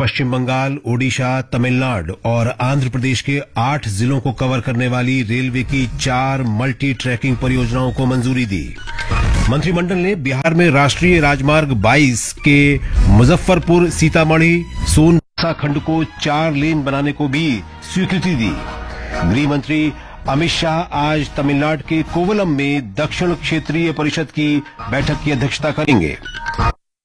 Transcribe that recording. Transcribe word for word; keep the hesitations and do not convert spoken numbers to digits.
पश्चिम बंगाल, ओडिशा, तमिलनाडु और आंध्र प्रदेश के आठ जिलों को कवर करने वाली रेलवे की चार मल्टी ट्रैकिंग परियोजनाओं को मंजूरी दी। मंत्रिमंडल ने बिहार में राष्ट्रीय राजमार्ग बाईस के मुजफ्फरपुर सीतामढ़ी सोनभद्र खंड को चार लेन बनाने को भी स्वीकृति दी। गृह मंत्री अमित शाह आज तमिलनाडु के कोवलम में दक्षिण क्षेत्रीय परिषद की बैठक की अध्यक्षता करेंगे।